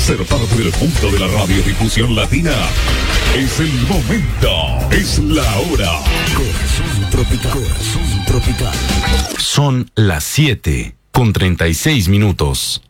ser parte del mundo de la radiodifusión latina. Es el momento, es la hora. Corazón tropical. Corazón tropical. Son las 7:36.